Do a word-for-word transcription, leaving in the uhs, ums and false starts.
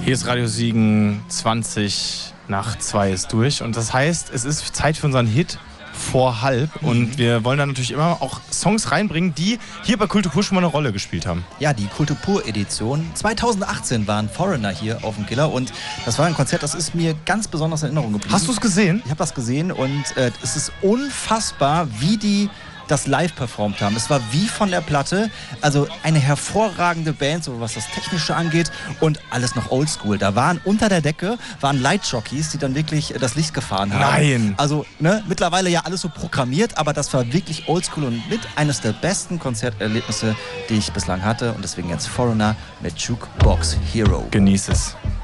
Hier ist Radio Siegen, zwanzig nach zwei ist durch. Und das heißt, es ist Zeit für unseren Hit vor halb. Mhm. Und wir wollen da natürlich immer auch Songs reinbringen, die hier bei Kultur Pur schon mal eine Rolle gespielt haben. Ja, die Kultur Pur Edition. zweitausendachtzehn waren Foreigner hier auf dem Killer. Und das war ein Konzert, das ist mir ganz besonders in Erinnerung geblieben. Hast du es gesehen? Ich habe das gesehen und äh, es ist unfassbar, wie die das live performt haben. Es war wie von der Platte, also eine hervorragende Band, so was das Technische angeht und alles noch oldschool. Da waren unter der Decke, waren Lightjockeys, die dann wirklich das Licht gefahren haben. Nein! Also ne, mittlerweile ja alles so programmiert, aber das war wirklich oldschool und mit eines der besten Konzerterlebnisse, die ich bislang hatte und deswegen jetzt Foreigner mit Jukebox Hero. Genieß es.